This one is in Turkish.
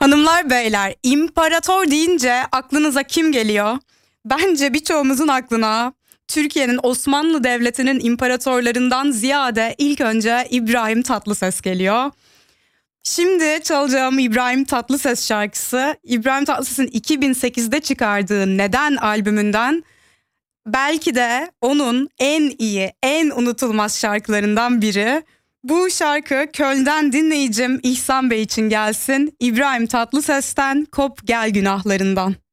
Hanımlar beyler, imparator deyince aklınıza kim geliyor? Bence birçoğumuzun aklına Türkiye'nin Osmanlı Devleti'nin imparatorlarından ziyade ilk önce İbrahim Tatlıses geliyor. Şimdi çalacağım İbrahim Tatlıses şarkısı, İbrahim Tatlıses'in 2008'de çıkardığı Neden albümünden, belki de onun en iyi, en unutulmaz şarkılarından biri. Bu şarkı Köln'den dinleyicim İhsan Bey için gelsin. İbrahim Tatlıses'ten Kop Gel Günahlarından.